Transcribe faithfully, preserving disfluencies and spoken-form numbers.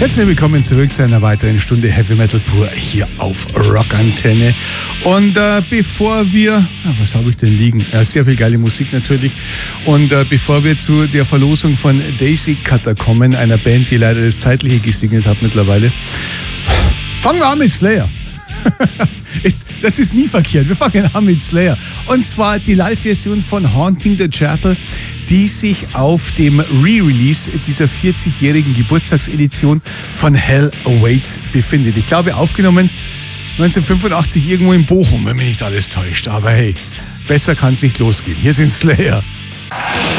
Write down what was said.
Herzlich willkommen zurück zu einer weiteren Stunde Heavy Metal pur hier auf Rockantenne. Und äh, bevor wir, ah, was habe ich denn liegen? Ja, sehr viel geile Musik natürlich. Und äh, bevor wir zu der Verlosung von Daisy Cutter kommen, einer Band, die leider das Zeitliche gesegnet hat mittlerweile, fangen wir an mit Slayer. ist, das ist nie verkehrt. Wir fangen an mit Slayer. Und zwar die Live-Version von Haunting the Chapel, die sich auf dem Re-Release dieser vierzigjährigen Geburtstagsedition von Hell Awaits befindet. Ich glaube, aufgenommen neunzehnhundertfünfundachtzig irgendwo in Bochum, wenn mich nicht alles täuscht. Aber hey, besser kann es nicht losgehen. Hier sind Slayer.